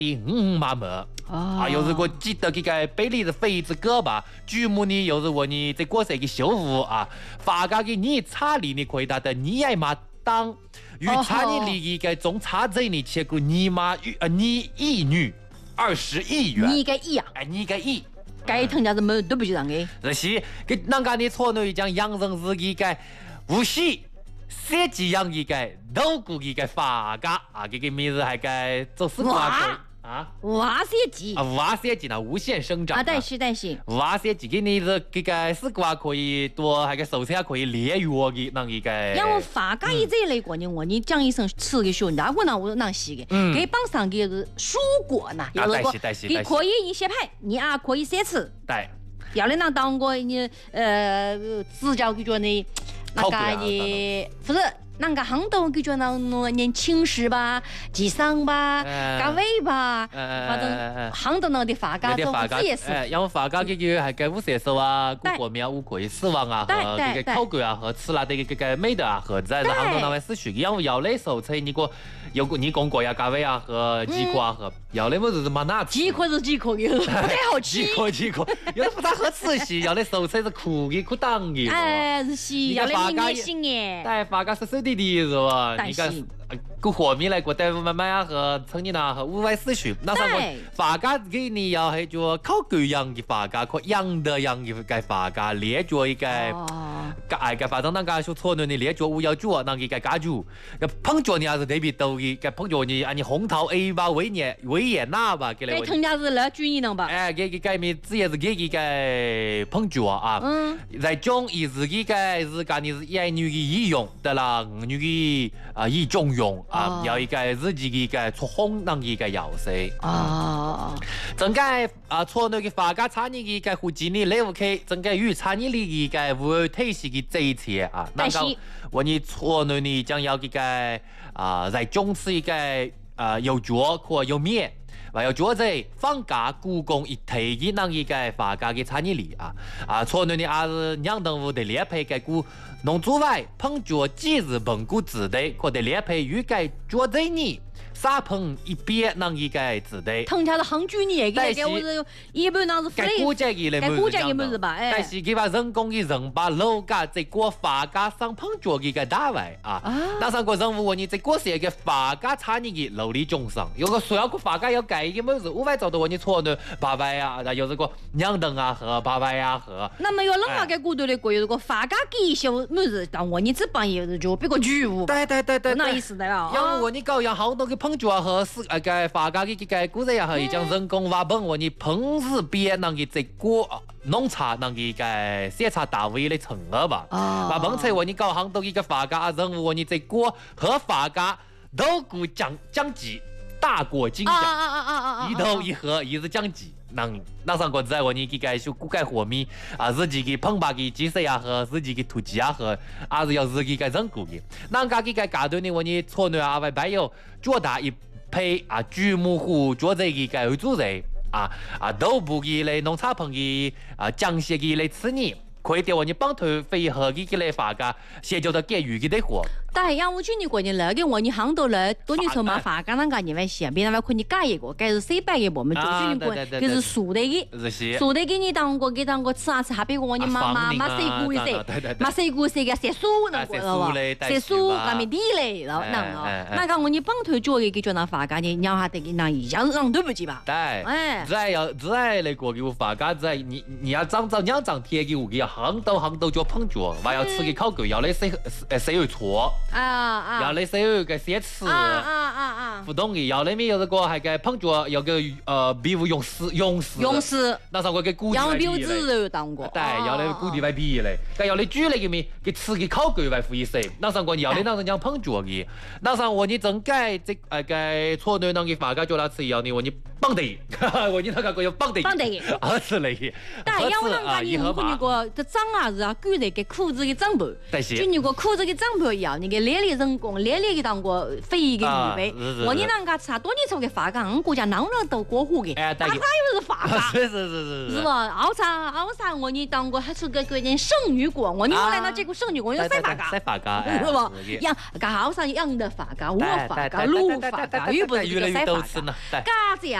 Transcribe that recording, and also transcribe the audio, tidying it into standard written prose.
妈么啊，又是个记得这个贝里的妃子哥吧，剧目呢又是我你这国色的修妇啊，法家的你差里你可以打的你爱嘛当，与差你里个中差这里切个你妈你一女20亿元， 你个亿啊， 哎你个亿。 该疼家子没都不就让的。 这是给人家的错呢，讲养成自己个无锡设计养一个豆鼓一个法家啊，这个名字还该做事瓜啊， 哇设计啊，哇设计呢无限生长啊，但是哇设计给你是这个事瓜可以多，还个手车可以列药的那一个。 因为法家一这类过呢，我你讲一声吃个学，那我那我那些个，给榜上个是蔬果呢，有那个你可以一些派，你啊可以奢侈。 对。 要的那当过你指教给觉呢，那个的不是。那个杭州给觉那年轻时吧，机上吧，咖位吧，反正杭州那的法家总之也是。 因为法家这个还该五色手啊，古国苗五可以死亡啊，和这个口感啊，和吃了的这个美德啊，和在杭州那边是属于因为要的手车你个有个你讲过呀，咖位啊和鸡壳啊和要的么子嘛那鸡壳是鸡壳的，不太好吃。 鸡壳，有的不太好吃些，要的手车是苦的苦当的。 哎，是是，要的你心耶。 对，法家是手的是吧？你看。过活米来过大夫慢慢啊和城里呐和户外思绪，那上个法家给你要系做考究养的法家，可养的养的个法家列做一个，个反正那个说错呢，你列做五要做那个家族，个碰着你还是特别多的，个碰着你啊你红桃 A 吧维也纳吧，给来。 给人家是来注意呢吧？ 哎，给面只也是给个碰着啊，在讲以自己个是讲你是一女的义用的啦，女的义中用。啊，有一个自己的一个出红能一个优势啊，整个错那个法家产业的一个和经理来不开，整个与产业的一个无体系的这一切啊，那个我你错那你将要一个在中吃一个有脚或有面。还有觉得放假故宫一体的那一个法家的产业里错那你还是两动物的联配个股农作外碰着几日蒙古子的，或者联配预计觉得你。撒碰一边那一个字的， 藤条是杭州你个，给我是一般那是该国家的来， 该国家的么子吧？哎， 但是给把人工的人把楼价在过法家上碰着一个单位啊，那上个任务你在过是一个法家产业的楼里中上，有个所要个法家要改一个么子，无法找到我你错的八百啊，有这个两等啊和八百啊和。 那么有另外个股头的国有个法家给一些么子，但我你这帮也是就比个巨物。 对， 那意思的了。 要我你搞样好多个碰着和是个法家的个古人也和一讲人工挖本我你碰日边那个在过农场那个检查单位的成额吧，把本车我你搞杭州一个法家任务我你在过和法家都股奖级大过金奖一头一盒一直奖级。那上个在我你个就骨盖火米自己的碰把的鸡丝呀和自己的土鸡啊和是要自己个人工的，那个个家队呢我你错呢外有做大一配巨木户做这个为主人都不给来农产品的江西的来吃你。可以给我你帮头飞和这个来法家，先叫他给予的活。 但要我去你过年来给我你杭州来，多年从嘛法家那个你们先，别人们可你改一个，该是谁摆的我们就是你过，这是素的个，素的给你当过吃啊吃，还别个我你妈谁顾一些，妈谁顾谁个谁素那个了吧，谁素那么地嘞，然后那个我你帮头做一个叫那法家的，让他得给那一样让对不起吧？ 对，哎，再来过给我法家在你要长两张贴给我给。杭州就碰着，还要吃个烤狗，要来谁有错要来谁有个先吃不懂的，要来没有这个还个碰着有个比如勇士，那上个给古地外比嘞，当过， 对，要来古地外比嘞，该要来煮那个面，给吃个烤狗外付一些，那上个要来那人家碰着的，那上我你整改这个错的那个法家叫他吃要你我你绑得，我你那个要绑得， 绑得， 儿子嘞。 但要让家你如果那个这长啊是啊，勾在个裤子的长盘，就那个裤子的长盘一样，那个练练人工，练练个当个非遗个预备。我你那个差多年从个发岗，国家哪能都过户的，他又是发岗，是吧？熬啥我你当过还是个人剩女国，我你后来那这个剩女国要再发岗，是吧？样搞啥样的发岗，我发岗，路发岗，又不是这个再发岗，嘎子呀。